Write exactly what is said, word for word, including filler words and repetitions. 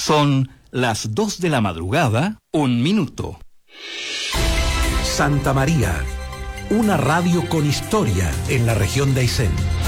Son las dos de la madrugada, un minuto. Santa María, una radio con historia en la región de Aysén.